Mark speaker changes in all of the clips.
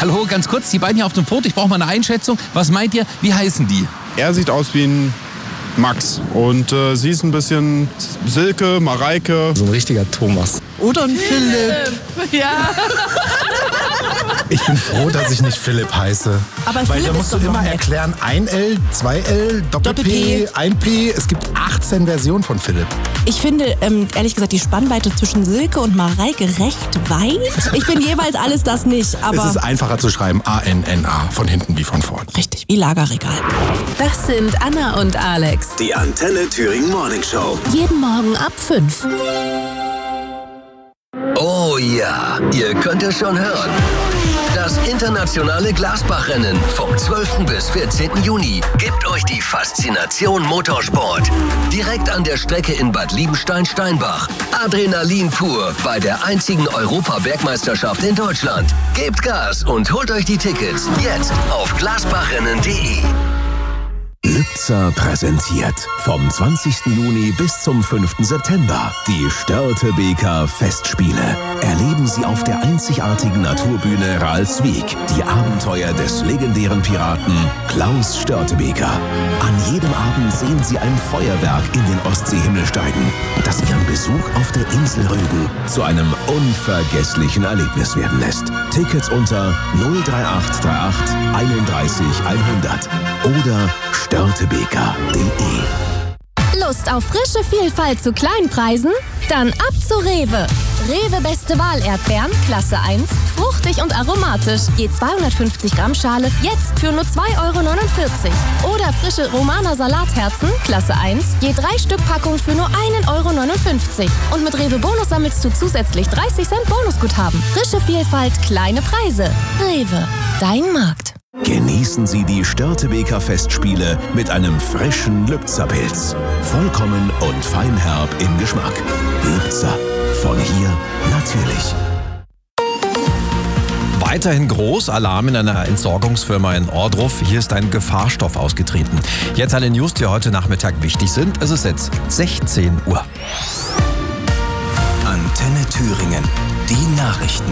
Speaker 1: Hallo, ganz kurz, die beiden hier auf dem Foto, ich brauche mal eine Einschätzung. Was meint ihr, wie heißen die?
Speaker 2: Er sieht aus wie ein Max und sie ist ein bisschen Silke, Mareike.
Speaker 3: So ein richtiger Thomas.
Speaker 4: Oder ein Philipp.
Speaker 5: Ja.
Speaker 6: Ich bin froh, dass ich nicht Philipp heiße.
Speaker 4: Aber
Speaker 6: weil
Speaker 4: Philipp
Speaker 6: da musst
Speaker 4: ist
Speaker 6: du
Speaker 4: doch
Speaker 6: immer
Speaker 4: noch nett.
Speaker 6: erklären, 1L, 2L, Doppel-P, 1P. Es gibt 18 Versionen von Philipp.
Speaker 4: Ich finde, ehrlich gesagt, die Spannweite zwischen Silke und Mareike recht weit. Ich bin jeweils alles das nicht, aber...
Speaker 6: Es ist einfacher zu schreiben, A-N-N-A, von hinten wie von vorn.
Speaker 4: Richtig, wie Lagerregal.
Speaker 5: Das sind Anna und Alex.
Speaker 7: Die Antenne Thüringen Morning Show.
Speaker 5: Jeden Morgen ab 5.
Speaker 8: Oh ja, ihr könnt es schon hören. Das internationale Glasbach-Rennen vom 12. bis 14. Juni gibt euch die Faszination Motorsport. Direkt an der Strecke in Bad Liebenstein-Steinbach. Adrenalin pur bei der einzigen Europa-Bergmeisterschaft in Deutschland. Gebt Gas und holt euch die Tickets jetzt auf glasbachrennen.de.
Speaker 7: Lübzer präsentiert vom 20. Juni bis zum 5. September die Störtebeker Festspiele. Erleben Sie auf der einzigartigen Naturbühne Ralswiek die Abenteuer des legendären Piraten Klaus Störtebeker. An jedem Abend sehen Sie ein Feuerwerk in den Ostseehimmel steigen, das Ihren Besuch auf der Insel Rügen zu einem unvergesslichen Erlebnis werden lässt. Tickets unter 03838 31 100 oder störtebeker.de.
Speaker 9: Lust auf frische Vielfalt zu Kleinpreisen? Dann ab zu Rewe. Rewe Beste Wahl Erdbeeren, Klasse 1, fruchtig und aromatisch. Je 250 Gramm Schale, jetzt für nur 2,49 €. Oder frische Romaner Salatherzen, Klasse 1, je 3 Stück Packung für nur 1,59 €. Und mit Rewe Bonus sammelst du zusätzlich 30 Cent Bonusguthaben. Frische Vielfalt, kleine Preise. Rewe, dein Markt.
Speaker 7: Genießen Sie die Störtebeker Festspiele mit einem frischen Lübzer Pilz. Vollkommen und feinherb im Geschmack. Lübzer. Von hier natürlich.
Speaker 10: Weiterhin Großalarm in einer Entsorgungsfirma in Ohrdruf. Hier ist ein Gefahrstoff ausgetreten. Jetzt alle News, die heute Nachmittag wichtig sind. Es ist jetzt 16 Uhr.
Speaker 7: Antenne Thüringen. Die Nachrichten.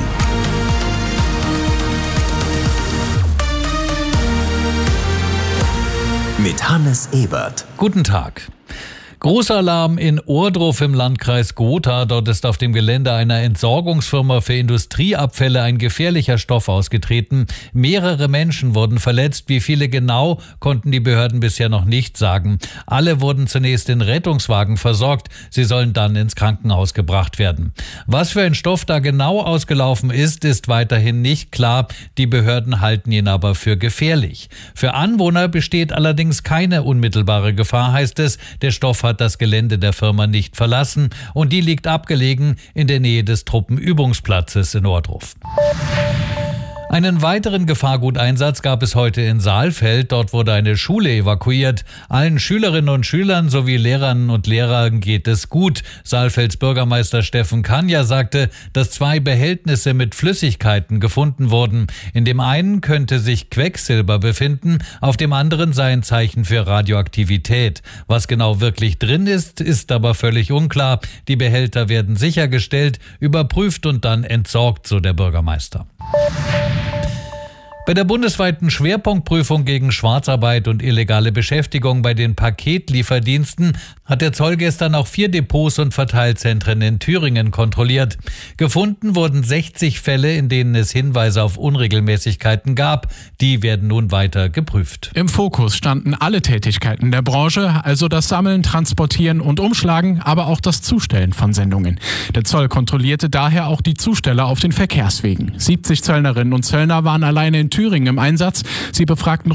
Speaker 7: Mit Hannes Ebert.
Speaker 11: Guten Tag. Großalarm in Ohrdruf im Landkreis Gotha. Dort ist auf dem Gelände einer Entsorgungsfirma für Industrieabfälle ein gefährlicher Stoff ausgetreten. Mehrere Menschen wurden verletzt. Wie viele genau, konnten die Behörden bisher noch nicht sagen. Alle wurden zunächst in Rettungswagen versorgt. Sie sollen dann ins Krankenhaus gebracht werden. Was für ein Stoff da genau ausgelaufen ist weiterhin nicht klar. Die Behörden halten ihn aber für gefährlich. Für Anwohner besteht allerdings keine unmittelbare Gefahr, heißt es. Der Stoff hat das Gelände der Firma nicht verlassen und die liegt abgelegen in der Nähe des Truppenübungsplatzes in Ohrdruf. Einen weiteren Gefahrguteinsatz gab es heute in Saalfeld. Dort wurde eine Schule evakuiert. Allen Schülerinnen und Schülern sowie Lehrerinnen und Lehrern geht es gut. Saalfelds Bürgermeister Steffen Kanja sagte, dass 2 Behältnisse mit Flüssigkeiten gefunden wurden. In dem einen könnte sich Quecksilber befinden, auf dem anderen sei ein Zeichen für Radioaktivität. Was genau wirklich drin ist, ist aber völlig unklar. Die Behälter werden sichergestellt, überprüft und dann entsorgt, so der Bürgermeister. Bei der bundesweiten Schwerpunktprüfung gegen Schwarzarbeit und illegale Beschäftigung bei den Paketlieferdiensten hat der Zoll gestern auch 4 Depots und Verteilzentren in Thüringen kontrolliert. Gefunden wurden 60 Fälle, in denen es Hinweise auf Unregelmäßigkeiten gab. Die werden nun weiter geprüft.
Speaker 12: Im Fokus standen alle Tätigkeiten der Branche, also das Sammeln, Transportieren und Umschlagen, aber auch das Zustellen von Sendungen. Der Zoll kontrollierte daher auch die Zusteller auf den Verkehrswegen. 70 Zöllnerinnen und Zöllner waren alleine in Thüringen im Einsatz. Sie befragten